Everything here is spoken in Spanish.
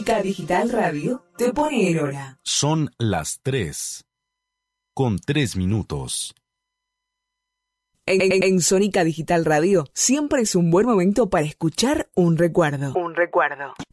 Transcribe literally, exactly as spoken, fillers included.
Sónica Digital Radio te pone el hora. Son las tres, con tres minutos. En, en, en Sónica Digital Radio siempre es un buen momento para escuchar un recuerdo. Un recuerdo.